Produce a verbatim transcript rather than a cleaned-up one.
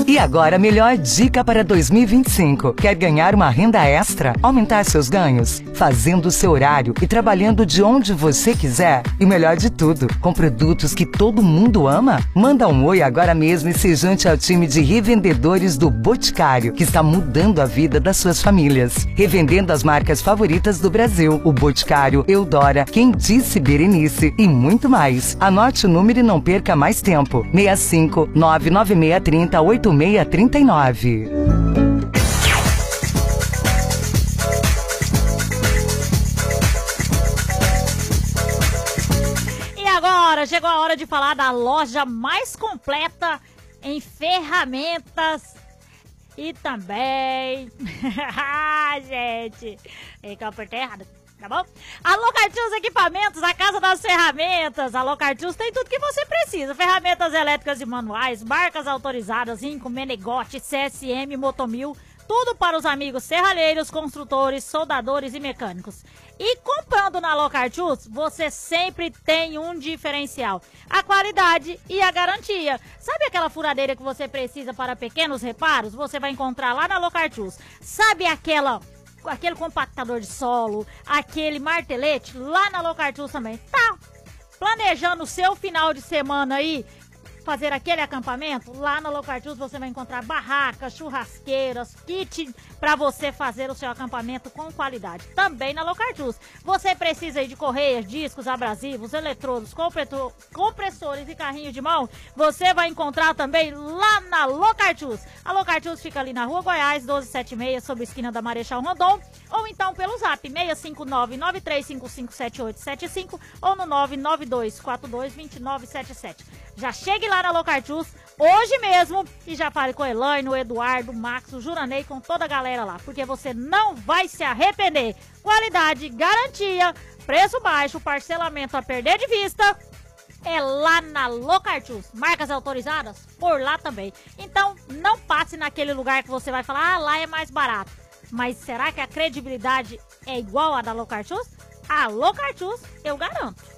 E agora a melhor dica para dois mil e vinte e cinco. Quer ganhar uma renda extra? Aumentar seus ganhos? Fazendo o seu horário e trabalhando de onde você quiser? E o melhor de tudo, com produtos que todo mundo ama? Manda um oi agora mesmo e se junte ao time de revendedores do Boticário, que está mudando a vida das suas famílias. Revendendo as marcas favoritas do Brasil. O Boticário, Eudora, Quem Disse Berenice e muito mais. Anote o número e não perca mais tempo. seis cinco nove nove seis três zero oito seis três nove. E agora chegou a hora de falar da loja mais completa em ferramentas e também... ah, gente, é que eu apertei errado. Tá bom? A Locartius Equipamentos, a casa das ferramentas. A Locartius tem tudo que você precisa. Ferramentas elétricas e manuais, marcas autorizadas, Inco, Menegote, C S M, Motomil. Tudo para os amigos serralheiros, construtores, soldadores e mecânicos. E comprando na Locartius, você sempre tem um diferencial. A qualidade e a garantia. Sabe aquela furadeira que você precisa para pequenos reparos? Você vai encontrar lá na Locartius. Sabe aquela... aquele compactador de solo, aquele martelete, lá na Locartius também. Tá planejando o seu final de semana aí, fazer aquele acampamento? Lá na Locartius você vai encontrar barracas, churrasqueiras, kit para você fazer o seu acampamento com qualidade. Também na Locartius. Você precisa aí de correias, discos, abrasivos, eletrodos, compressores e carrinho de mão? Você vai encontrar também lá na Locartius. A Locartius fica ali na Rua Goiás, doze setenta e seis, sob a esquina da Marechal Rondon, ou então pelo zap seis cinco nove nove três cinco cinco sete oito sete cinco ou no nove nove dois quatro dois dois nove sete sete. Já chegue lá na Locartius hoje mesmo e já fale com o Elaine, o Eduardo, o Max, o Juranei, com toda a galera lá, porque você não vai se arrepender. Qualidade, garantia, preço baixo, parcelamento a perder de vista, é lá na Locartius. Marcas autorizadas? Por lá também. Então não passe naquele lugar que você vai falar, ah, lá é mais barato. Mas será que a credibilidade é igual a da Locartius? A Locartius eu garanto.